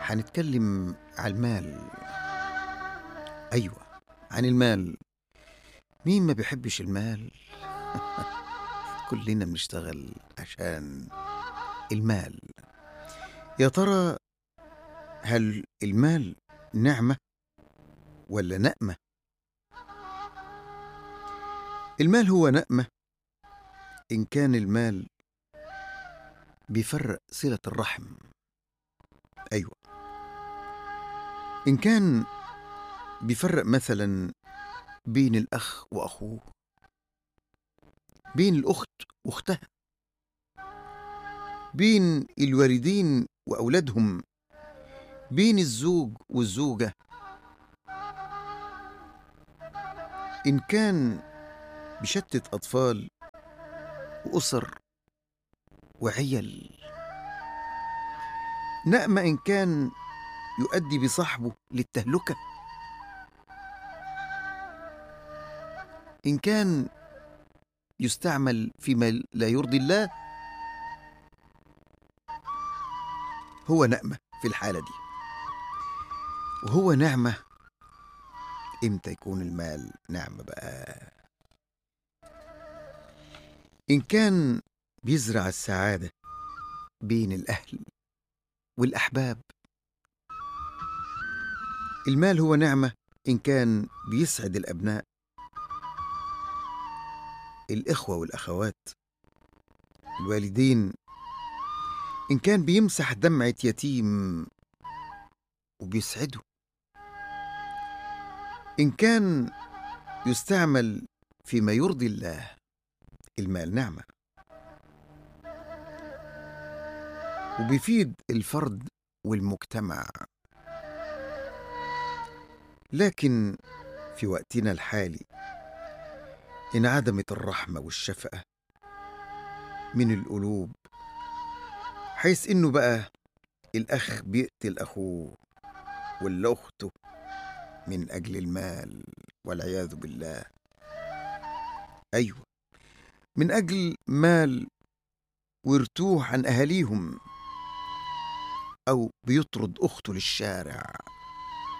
هنتكلم عن المال. أيوة، عن المال. مين ما بيحبش المال؟ كلنا بنشتغل عشان المال. يا ترى هل المال نعمة ولا نقمة؟ المال هو نقمة إن كان المال بيفرق صلة الرحم. أيوة، إن كان بيفرق مثلا بين الأخ وأخوه، بين الأخت وأختها، بين الوالدين وأولادهم، بين الزوج والزوجة. إن كان بشتت أطفال وأسر وعيل. نقمة إن كان يؤدي بصاحبه للتهلكة. إن كان يستعمل فيما لا يرضي الله، هو نقمة في الحالة دي. وهو نعمة إمتى يكون المال نعمة بقى؟ إن كان بيزرع السعادة بين الأهل والأحباب. المال هو نعمة إن كان بيسعد الأبناء، الإخوة والأخوات، الوالدين. إن كان بيمسح دمعة يتيم وبيسعده. إن كان يستعمل فيما يرضي الله، المال نعمة وبيفيد الفرد والمجتمع. لكن في وقتنا الحالي انعدمت الرحمة والشفقة من القلوب، حيث إنه بقى الأخ بيقتل أخوه ولا أخته من أجل المال، والعياذ بالله. أيوة، من أجل مال ويرتوح عن أهاليهم، أو بيطرد أخته للشارع.